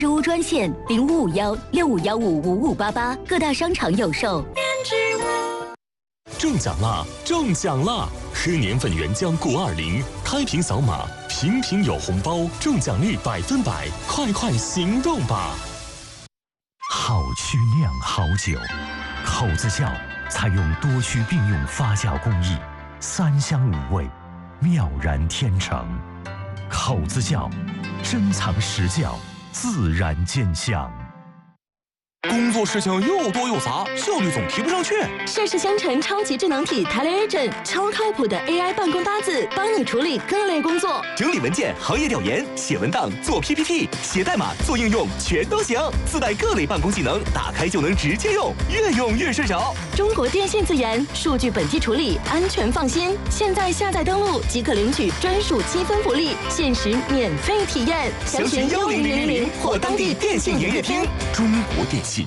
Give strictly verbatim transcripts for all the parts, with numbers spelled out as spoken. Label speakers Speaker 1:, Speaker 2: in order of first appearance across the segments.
Speaker 1: 植物专线零五五幺六五幺五五五八八，各大商场有售。
Speaker 2: 中奖啦！中奖啦！喝年份原浆谷二零，开瓶扫码，瓶瓶有红包，中奖率百分百，快快行动吧！
Speaker 3: 好曲酿好酒，口子窖采用多区并用发酵工艺，三香五味，妙然天成。口子窖，珍藏实窖，自然见香。
Speaker 4: 工作事情又多又杂，效率总提不上去。
Speaker 1: 盛世香城超级智能体 Teleragent， 超靠谱的 A I 办公搭子，帮你处理各类工作，
Speaker 4: 整理文件、行业调研、写文档、做 P P T、写代码、做应用，全都行。自带各类办公技能，打开就能直接用，越用越顺手。
Speaker 1: 中国电信自研，数据本地处理，安全放心。现在下载登录即可领取专属积分福利，限时免费体验。
Speaker 4: 详询幺零零零零或当地电信营业厅。中国电信。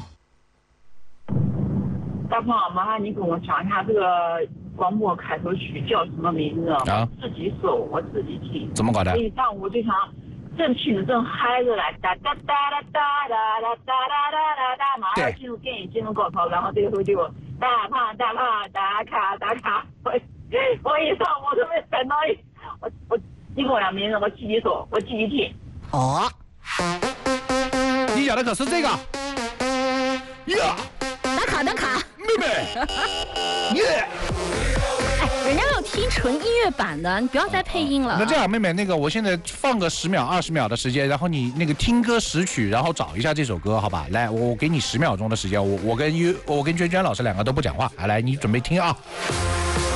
Speaker 5: 大胖，麻烦你给我讲一下这个广播开头曲叫什么名字？啊，自己搜，我自己听。
Speaker 6: 怎么搞的？
Speaker 5: 所以上午就想正听着正嗨着来，哒哒哒哒哒哒哒哒哒哒哒，马上进入电影进入高潮，然后这个时候就大胖大胖打卡打卡，我我一上午都没等到一，我我你给我俩名字，我自己搜，我自己听。
Speaker 6: 哦，你要的可是这个呀。
Speaker 7: 打卡打卡，
Speaker 6: 妹妹，耶！
Speaker 7: 哎，人家要听纯音乐版的，你不要再配音了。
Speaker 6: 那这样，妹妹，那个我现在放个十秒、二十秒的时间，然后你那个听歌识曲，然后找一下这首歌，好吧？来，我我给你十秒钟的时间，我我跟于我跟娟娟老师两个都不讲话，来，你准备听啊。